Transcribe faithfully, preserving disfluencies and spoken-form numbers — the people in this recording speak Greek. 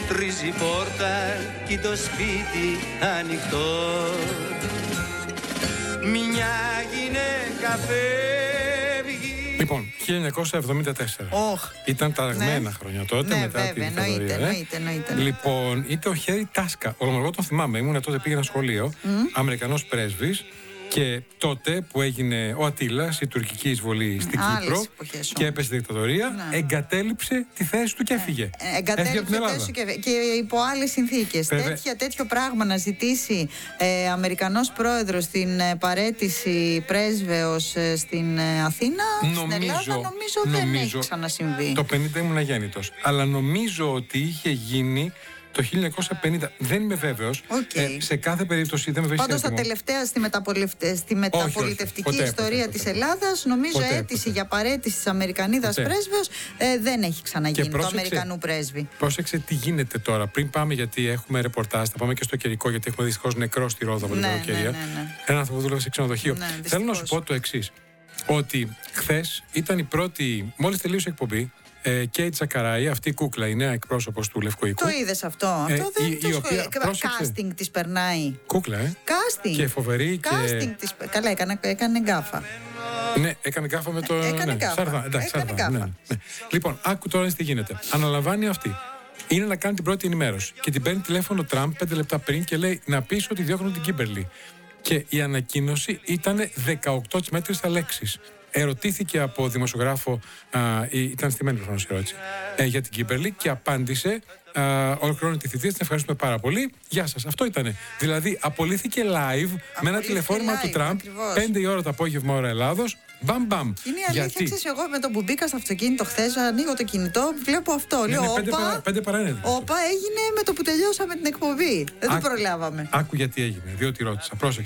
Τρίζει πόρτα κι το σπίτι ανοιχτό. Μια γυναίκα φεύγει. Λοιπόν, χίλια εννιακόσια εβδομήντα τέσσερα. Oh. Ήταν τα αγμένα Ναι. χρόνια τότε, Ναι, μετά βέβαια, την εννοείται, δικτατορία. εννοείται, εννοείται. Λοιπόν, ήταν ο Χέρι Τάσκα. Ο τον θυμάμαι, ήμουν τότε, πήγαινα σχολείο, mm. Αμερικανός πρέσβης. Και τότε που έγινε ο Ατήλας, η τουρκική εισβολή στην Άλλες Κύπρο εποχές, και έπεσε η δικτατορία, ναι. εγκατέλειψε τη θέση του και έφυγε. Ε, εγκατέλειψε τη θέση του και, και υπό άλλες συνθήκες. Τέτοια, τέτοιο πράγμα να ζητήσει ε, Αμερικανός πρόεδρος στην ε, παραίτηση πρέσβεως ε, στην ε, Αθήνα, νομίζω, στην Ελλάδα, νομίζω, νομίζω δεν έχει ξανασυμβεί. Το πενήντα ήμουν αγέννητος. Αλλά νομίζω ότι είχε γίνει το χίλια εννιακόσια πενήντα, δεν είμαι βέβαιος. Okay. Ε, σε κάθε περίπτωση δεν με βρίσκει. Πάντως, τα τελευταία στη, στη μεταπολιτευτική όχι, όχι, ιστορία ποτέ, της ποτέ, Ελλάδας, νομίζω ποτέ, αίτηση ποτέ. για παραίτηση της Αμερικανίδας πρέσβεως ε, δεν έχει ξαναγίνει πρόσεξε, του Αμερικανού πρέσβη. Πρόσεξε τι γίνεται τώρα. Πριν πάμε, γιατί έχουμε ρεπορτάζ, θα πάμε και στο καιρικό, γιατί έχουμε δυστυχώς νεκρό στη Ρόδο από την καλοκαιρία. Ναι, ναι, ναι. Ένα άνθρωπο που δούλευε σε ξενοδοχείο. Ναι, θέλω να σου πω το εξής. Ότι χθες ήταν η πρώτη, μόλις τελείωσε η εκπομπή, Ε, Κέιτ Σακαράη, αυτή η κούκλα, η νέα εκπρόσωπος του Λευκού Οίκου. Το είδες αυτό. Ε, αυτό δεν η, το η οποία, Casting της περνάει. Κούκλα, ε. Casting. Και φοβερή. Casting και... της. Καλά, έκανε, έκανε γκάφα. Ναι, έκανε γκάφα με το. Έκανε ναι, γκάφα. Σαρδά, εντάξει, έκανε Σαρδά, γκάφα. ναι, ναι. Λοιπόν, άκου τώρα τι γίνεται. Αναλαμβάνει αυτή. Είναι να κάνει την πρώτη ενημέρωση. Και την παίρνει τηλέφωνο ο Τραμπ πέντε λεπτά πριν και λέει να πεις ότι διώχνουν την Κίμπερλι. Και η ανακοίνωση ήταν δεκαοκτώ της μέτρης λέξεις. Ερωτήθηκε από δημοσιογράφο, α, ήταν στημένη προφανώς η ερώτηση, ε, για την Κίμπερλι και απάντησε. Ολοκληρώνει τη θητεία, την ευχαριστούμε πάρα πολύ. Γεια σας. Αυτό ήτανε. Δηλαδή, απολύθηκε live απολύθηκε με ένα τηλεφώνημα live, του Τραμπ, πέντε η ώρα το απόγευμα ώρα Ελλάδος. Μπαμ μπαμ. Είναι η αλήθεια, ξέρεις, εγώ με το που μπήκα στο αυτοκίνητο χθες, ανοίγω το κινητό, βλέπω αυτό. Ναι, λέω, ναι, πέντε, όπα, παρα, πέντε παρά όπα έγινε με το που τελειώσαμε την εκπομπή. Δεν το προλάβαμε. Άκου γιατί έγινε, διότι ρώτησα. Πρόσεξε.